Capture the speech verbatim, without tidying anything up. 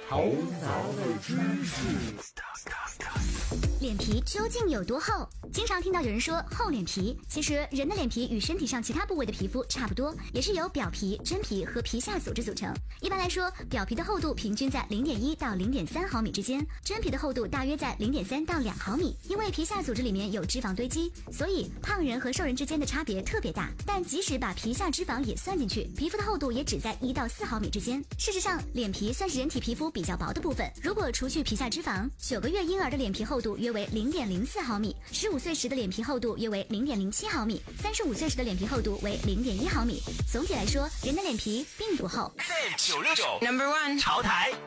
头脑的知识。 脸皮究竟有多厚？经常听到有人说厚脸皮，其实人的脸皮与身体上其他部位的皮肤差不多，也是由表皮、真皮和皮下组织组成。一般来说，表皮的厚度平均在 零点一到零点三毫米之间，真皮的厚度大约在 零点三到两毫米。因为皮下组织里面有脂肪堆积，所以胖人和瘦人之间的差别特别大。但即使把皮下脂肪也算进去，皮肤的厚度也只在一到四毫米之间。事实上，脸皮算是人体皮肤比较薄的部分。如果除去皮下脂肪，九个月婴儿的脸皮厚度约为 零点零四毫米，十五岁时的脸皮厚度约为 零点零七毫米，三十五岁时的脸皮厚度为 零点一毫米。总体来说，人的脸皮并不厚。 九六九 Number One 潮台。